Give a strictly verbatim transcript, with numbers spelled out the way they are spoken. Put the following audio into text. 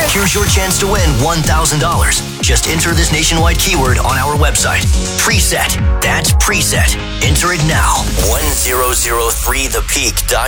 Here's your chance to win one thousand dollars. Just enter this nationwide keyword on our website. Preset. That's Preset. Enter it now. ten oh three the peak dot